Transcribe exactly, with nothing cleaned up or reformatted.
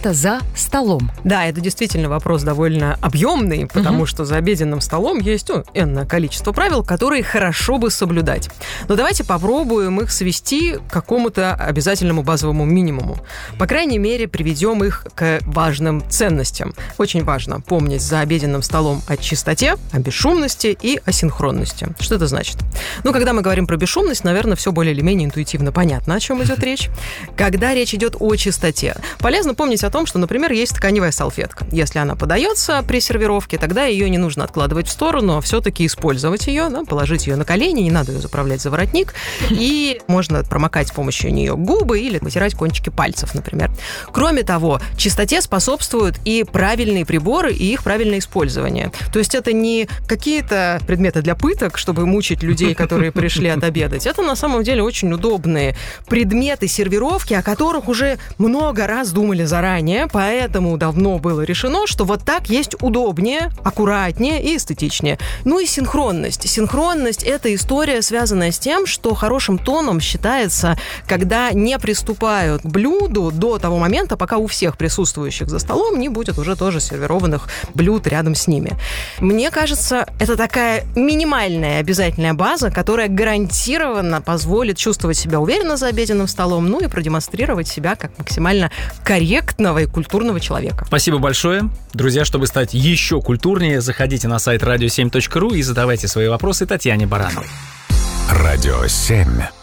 это за столом? Да, это действительно вопрос довольно объемный, потому угу. что за обеденным столом есть ну, энное количество правил, которые хорошо бы соблюдать. Но давайте попробуем их свести к какому-то обязательному базовому минимуму. По крайней мере, приведем их к важным ценностям. Очень важно помнить за обеденным столом о чистоте, о бесшумности и о синхронности. Что это значит? Ну, когда мы говорим про бесшумность, наверное, все более или менее интуитивно понятно, о чем идет речь. Когда речь идет о чистоте, полезно помнить о том, что, например, есть тканевая салфетка. Если она подается при сервировке, тогда ее не нужно откладывать в сторону, а все-таки использовать ее, да, положить ее на колени, не надо ее заправлять за воротник, и можно промокать с помощью нее губы или вытирать кончики пальцев, например. Кроме того, чистоте способствуют и правильные приборы, и их правильное использование. То есть это не какие-то предметы для пыток, чтобы мучить людей, которые пришли отобедать. Это на самом деле очень удобные предметы сервировки, о которых уже много раз думали заранее, поэтому давно было решено, что вот так есть удобнее, аккуратнее и эстетичнее. Ну и синхронность. Синхронность – это история, связанная с тем, что хорошим тоном считается, когда не приступают к блюду до того момента, пока у всех присутствующих за столом не будет уже тоже сервированных блюд рядом с ними. Мне кажется, это такая минимальная обязательная база, которая гарантированно позволит чувствовать себя уверенно за обеденным столом, ну и продемонстрировать себя как максимально корректного и культурного человека. Спасибо большое. Друзья, чтобы стать еще культурнее, заходите на сайт радио семь точка ру и задавайте свои вопросы Татьяне Барановой. Радио семь.